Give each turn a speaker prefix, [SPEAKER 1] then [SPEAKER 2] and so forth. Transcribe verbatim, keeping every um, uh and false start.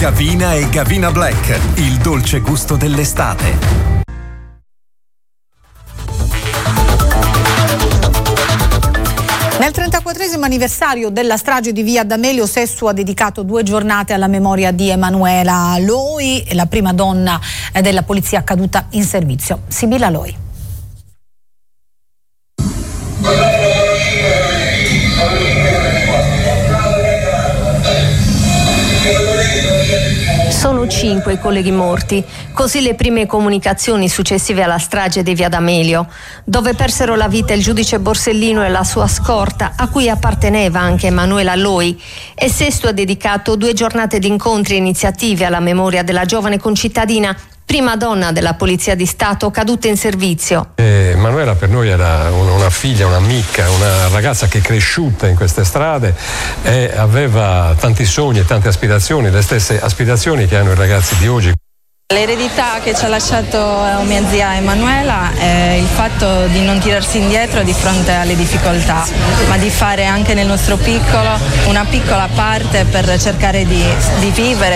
[SPEAKER 1] Gavina e Gavina Black, il dolce gusto dell'estate.
[SPEAKER 2] Nel trentaquattresimo anniversario della strage di via D'Amelio, Sesto ha dedicato due giornate alla memoria di Emanuela Loi, la prima donna della polizia caduta in servizio. Sibilla Loi.
[SPEAKER 3] Sono cinque i colleghi morti, così le prime comunicazioni successive alla strage di via D'Amelio, dove persero la vita il giudice Borsellino e la sua scorta, a cui apparteneva anche Emanuela Loi, e Sesto ha dedicato due giornate di incontri e iniziative alla memoria della giovane concittadina, prima donna della Polizia di Stato caduta in servizio.
[SPEAKER 4] Eh, Emanuela per noi era una, una figlia, un'amica, una ragazza che è cresciuta in queste strade e aveva tanti sogni e tante aspirazioni, le stesse aspirazioni che hanno i ragazzi di oggi.
[SPEAKER 5] L'eredità che ci ha lasciato mia zia Emanuela è il fatto di non tirarsi indietro di fronte alle difficoltà, ma di fare anche nel nostro piccolo una piccola parte per cercare di, di vivere